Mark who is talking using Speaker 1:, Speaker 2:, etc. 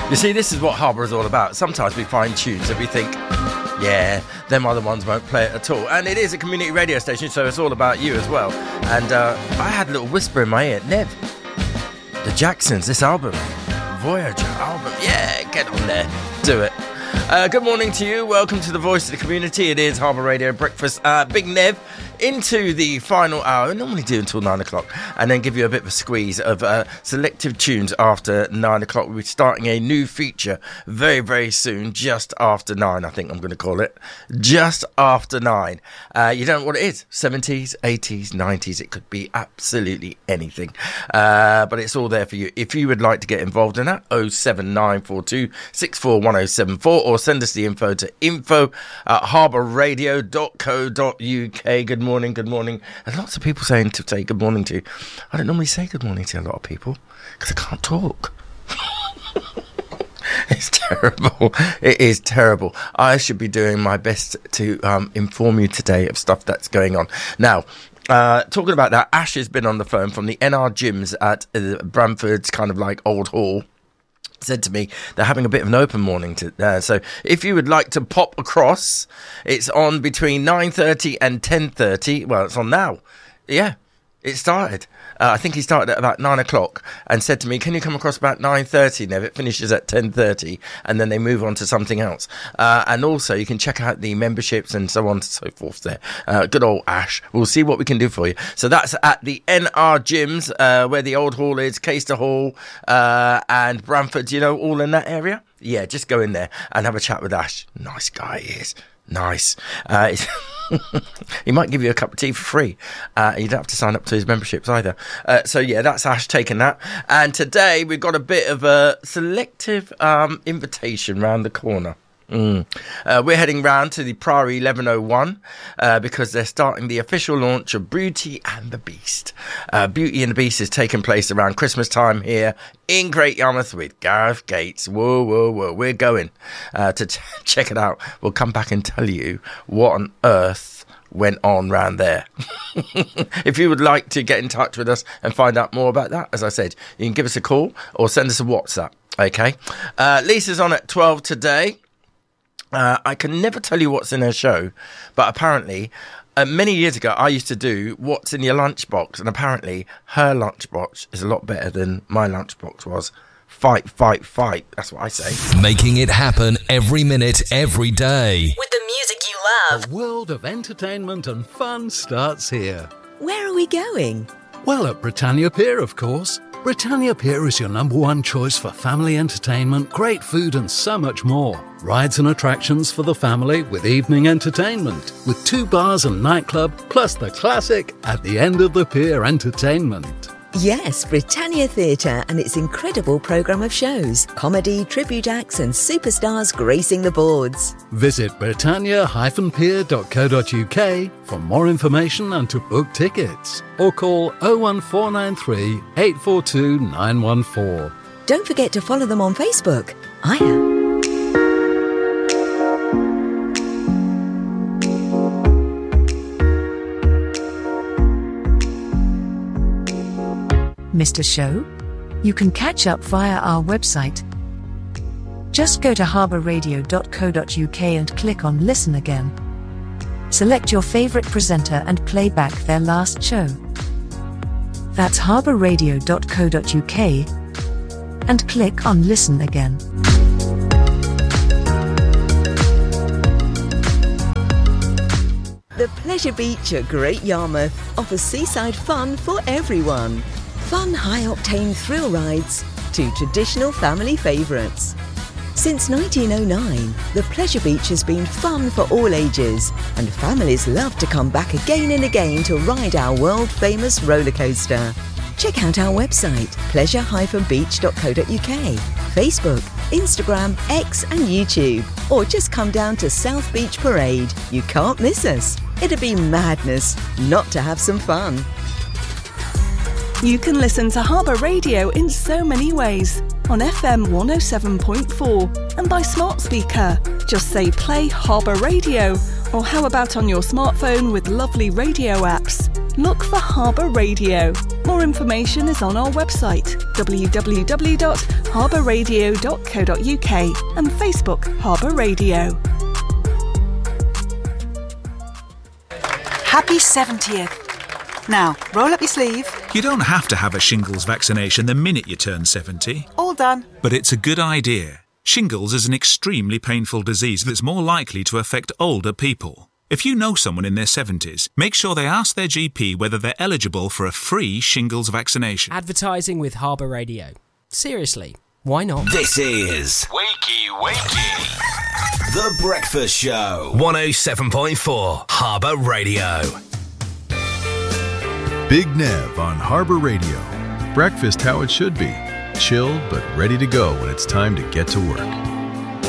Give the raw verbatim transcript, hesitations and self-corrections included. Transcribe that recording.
Speaker 1: You see, this is what Harbour is all about. Sometimes we find tunes that we think, yeah, them other ones won't play it at all. And it is a community radio station, so it's all about you as well. And uh, I had a little whisper in my ear. Nev, the Jacksons, this album, Voyager album, yeah, get on there, do it. Uh, good morning to you. Welcome to the Voice of the Community. It is Harbour Radio Breakfast. Uh, Big Nev into the final hour. I normally do until nine o'clock, and then give you a bit of a squeeze of uh, selective tunes after nine o'clock. We're starting a new feature very, very soon, just after nine, I think I'm going to call it. Just after nine. Uh, you don't know what it is. seventies, eighties, nineties. It could be absolutely anything. Uh, but it's all there for you. If you would like to get involved in that, oh seven nine four two six four one oh seven four, or send us the info to info at harbour radio dot co dot uk. Good morning, good morning. And lots of people saying to say good morning to you. I don't normally say good morning to a lot of people because I can't talk. It's terrible. It is terrible. I should be doing my best to um, inform you today of stuff that's going on. Now, Uh, talking about that, Ash has been on the phone from the N R Gyms at uh, Bramford's kind of like old hall. Said to me they're having a bit of an open morning to, uh, so if you would like to pop across, it's on between nine thirty and ten thirty. Well, it's on now. Yeah, it started. uh, I think he started at about nine o'clock and said to me, can you come across about nine thirty, Nev? It finishes at ten thirty and then they move on to something else. Uh, and also you can check out the memberships and so on and so forth there. Uh, good old Ash. We'll see what we can do for you. So that's at the N R Gyms, uh, where the old hall is, Caister Hall, uh, and Bramford, you know, all in that area. Yeah, just go in there and have a chat with Ash. Nice guy he is. Nice. Uh, he might give you a cup of tea for free. Uh, you don't have to sign up to his memberships either. Uh, so, yeah, that's Ash taking that. And today we've got a bit of a selective um, invitation round the corner. Mm. Uh, we're heading round to the Priory eleven oh one uh, because they're starting the official launch of Beauty and the Beast. Uh, Beauty and the Beast is taking place around Christmas time here in Great Yarmouth with Gareth Gates. Whoa, whoa, whoa. We're going uh, to ch- check it out. We'll come back and tell you what on earth went on round there. If you would like to get in touch with us and find out more about that, as I said, you can give us a call or send us a WhatsApp. Okay. Uh, Lisa's on at twelve today. Uh, I can never tell you what's in her show, but apparently, uh, many years ago, I used to do What's in Your Lunchbox, and apparently her lunchbox is a lot better than my lunchbox was. Fight, fight, fight. That's what I say.
Speaker 2: Making it happen every minute, every day.
Speaker 3: With the music you love.
Speaker 4: A world of entertainment and fun starts here.
Speaker 3: Where are we going?
Speaker 4: Well, at Britannia Pier, of course. Britannia Pier is your number one choice for family entertainment, great food and so much more. Rides and attractions for the family with evening entertainment, with two bars and nightclub, plus the classic At the End of the Pier entertainment.
Speaker 3: Yes, Britannia Theatre and its incredible programme of shows, comedy, tribute acts and superstars gracing the boards.
Speaker 4: Visit britannia dash pier dot co dot uk for more information and to book tickets. Or call oh one four nine three, eight four two, nine one four.
Speaker 3: Don't forget to follow them on Facebook. I am.
Speaker 5: Missed a show? You can catch up via our website. Just go to harbour radio dot co dot uk and click on Listen Again. Select your favourite presenter and play back their last show. That's harbour radio dot co dot uk and click on Listen Again.
Speaker 3: The Pleasure Beach at Great Yarmouth offers seaside fun for everyone. Fun high-octane thrill rides to traditional family favourites. Since nineteen oh nine, the Pleasure Beach has been fun for all ages, and families love to come back again and again to ride our world-famous roller coaster. Check out our website, pleasure dash beach dot co dot uk, Facebook, Instagram, X and YouTube, or just come down to South Beach Parade. You can't miss us. It'd be madness not to have some fun.
Speaker 6: You can listen to Harbour Radio in so many ways. On F M one oh seven point four and by smart speaker. Just say play Harbour Radio, or how about on your smartphone with lovely radio apps. look for Harbour Radio. More information is on our website, w w w dot harbour radio dot co dot u k, and Facebook Harbour Radio.
Speaker 7: Happy seventieth. Now, roll up your sleeve.
Speaker 8: You don't have to have a shingles vaccination the minute you turn seventy.
Speaker 7: All done.
Speaker 8: But it's a good idea. Shingles is an extremely painful disease that's more likely to affect older people. If you know someone in their seventies, make sure they ask their G P whether they're eligible for a free shingles vaccination.
Speaker 9: Advertising with Harbour Radio. Seriously, why not?
Speaker 2: This is Wakey Wakey, The Breakfast Show. one oh seven point four Harbour Radio.
Speaker 10: Big Nev on Harbour Radio. Breakfast how it should be. Chill but ready to go when it's time to get to work.